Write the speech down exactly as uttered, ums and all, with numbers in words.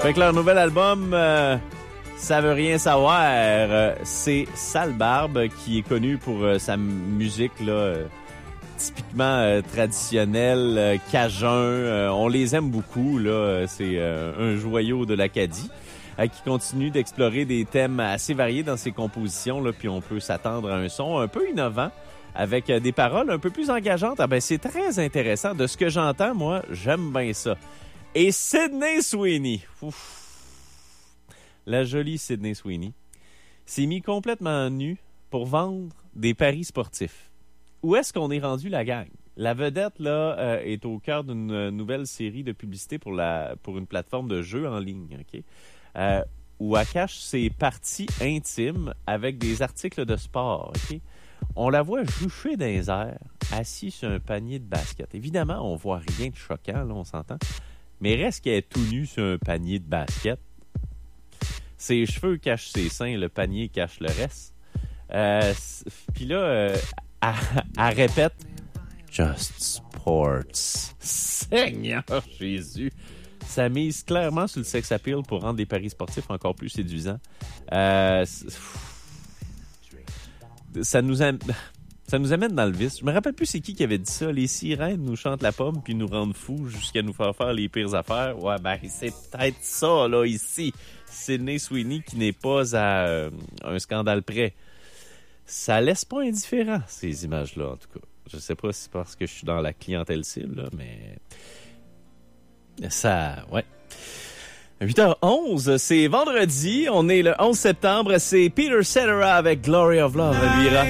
Fait que leur nouvel album, euh, ça veut rien savoir, euh, c'est Sale Barbe, qui est connu pour euh, sa musique là, euh, typiquement euh, traditionnelle, euh, cajun. Euh, on les aime beaucoup, là. C'est euh, un joyau de l'Acadie euh, qui continue d'explorer des thèmes assez variés dans ses compositions, là, puis on peut s'attendre à un son un peu innovant avec euh, des paroles un peu plus engageantes. Ah ben, c'est très intéressant. De ce que j'entends, moi, j'aime bien ça. Et Sydney Sweeney, ouf, la jolie Sydney Sweeney, s'est mis complètement nu pour vendre des paris sportifs. Où est-ce qu'on est rendu, la gang? La vedette, là, euh, est au cœur d'une nouvelle série de publicité pour, la, pour une plateforme de jeux en ligne, OK? Euh, où elle cache ses parties intimes avec des articles de sport, OK? On la voit jucher dans les airs, assise sur un panier de basket. Évidemment, on voit rien de choquant, là, on s'entend. Mais reste qu'elle est tout nue sur un panier de basket. Ses cheveux cachent ses seins, le panier cache le reste. Euh, Puis là, euh, elle, elle répète « Just sports ». Seigneur Jésus! Ça mise clairement sur le sex appeal pour rendre des paris sportifs encore plus séduisants. Euh, ça nous a... Ça nous amène dans le vice. Je me rappelle plus c'est qui qui avait dit ça. Les sirènes nous chantent la pomme puis nous rendent fous jusqu'à nous faire faire les pires affaires. Ouais, ben c'est peut-être ça, là, ici. Sydney Sweeney qui n'est pas à euh, un scandale près. Ça laisse pas indifférent, ces images-là, en tout cas. Je sais pas si c'est parce que je suis dans la clientèle cible, là, mais... Ça... Ouais. huit heures onze, c'est vendredi. On est le onze septembre. C'est Peter Cetera avec Glory of Love, lui,